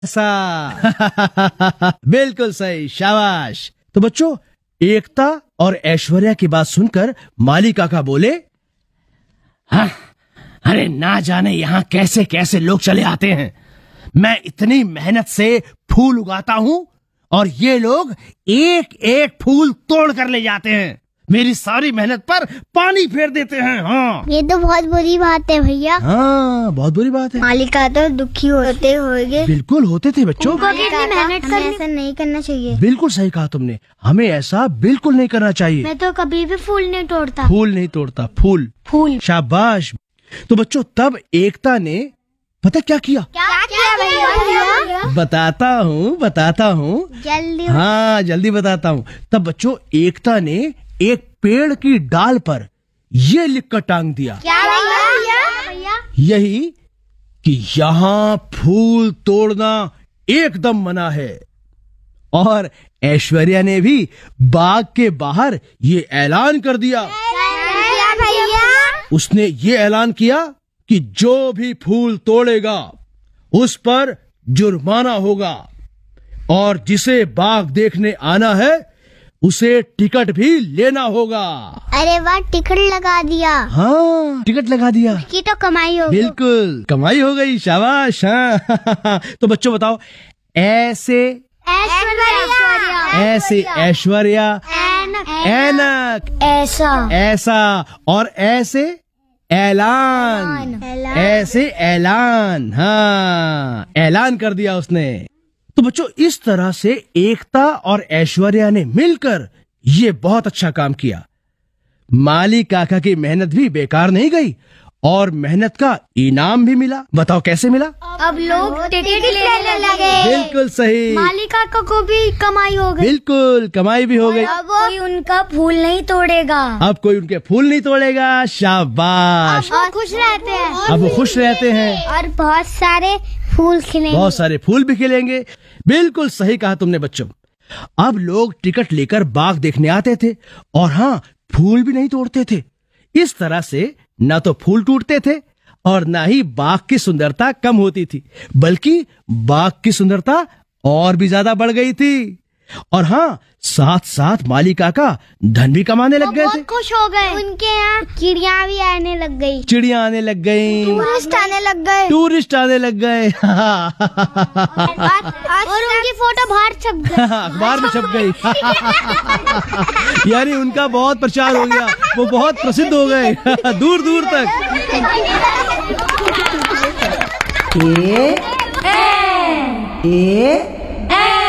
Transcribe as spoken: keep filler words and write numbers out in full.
ऐसा बिल्कुल सही, शाबाश। तो बच्चों, एकता और ऐश्वर्या की बात सुनकर माली काका बोले, हाँ, अरे ना जाने यहाँ कैसे कैसे लोग चले आते हैं। मैं इतनी मेहनत से फूल उगाता हूँ और ये लोग एक एक फूल तोड़ कर ले जाते हैं। मेरी सारी मेहनत पर पानी फेर देते हैं। हाँ, ये तो बहुत बुरी बात है भैया। हाँ, बहुत बुरी बात है। मालिका तो दुखी होते होंगे। बिल्कुल होते थे बच्चों। मेहनत करनी, ऐसा नहीं करना चाहिए। बिल्कुल सही कहा तुमने, हमें ऐसा बिल्कुल नहीं करना चाहिए। मैं तो कभी भी फूल नहीं तोड़ता। फूल नहीं तोड़ता, फूल फूल। शाबाश। तो बच्चों, तब एकता ने पता क्या किया? क्या किया भैया? बताता हूँ बताता हूँ जल्दी। हाँ, जल्दी बताता हूँ। तब बच्चों, एकता ने एक पेड़ की डाल पर ये लिखकर टांग दिया, क्या भैया? यही कि यहाँ फूल तोड़ना एकदम मना है। और ऐश्वर्या ने भी बाग के बाहर ये ऐलान कर दिया। क्या भैया? उसने ये ऐलान किया कि जो भी फूल तोड़ेगा उस पर जुर्माना होगा और जिसे बाग देखने आना है उसे टिकट भी लेना होगा। अरे वाह, टिकट लगा दिया। हाँ, टिकट लगा दिया। की तो कमाई होगी। बिल्कुल कमाई हो गई, शाबाश। हाँ। तो बच्चों बताओ, ऐसे ऐश्वर्या, ऐसे ऐश्वर्या, ऐनक, ऐसा, ऐसा, और ऐसे ऐलान, ऐलान। ऐसे ऐलान। हाँ, ऐलान कर दिया उसने। तो बच्चों, इस तरह से एकता और ऐश्वर्या ने मिलकर ये बहुत अच्छा काम किया। माली काका की मेहनत भी बेकार नहीं गई और मेहनत का इनाम भी मिला। बताओ कैसे मिला? अब लोग टिकट लेने लगे। बिल्कुल सही। मालिका को भी कमाई हो गई। बिल्कुल कमाई भी हो गई। अब कोई उनका फूल नहीं तोड़ेगा। अब कोई उनके फूल नहीं तोड़ेगा। शाबाश। और खुश रहते हैं। अब वो खुश रहते हैं और बहुत सारे फूल खिलेंगे। बहुत सारे फूल भी खिलेंगे। बिल्कुल सही कहा तुमने बच्चों। अब लोग टिकट लेकर बाग देखने आते थे और हाँ, फूल भी नहीं तोड़ते थे। इस तरह से न तो फूल टूटते थे और न ही बाग की सुंदरता कम होती थी, बल्कि बाग की सुंदरता और भी ज्यादा बढ़ गई थी। और हाँ, साथ साथ माली काका धन भी कमाने लग गए थे। बहुत खुश हो गए। उनके यहाँ चिड़िया भी आने लग गई। चिड़िया आने लग गई, टूरिस्ट आने लग गए। टूरिस्ट आने लग गए। और उनकी फोटो बाहर छप गई। अखबार में छप गई। यानी उनका बहुत प्रचार हो गया, वो बहुत प्रसिद्ध हो गए दूर दूर तक। ए, ए,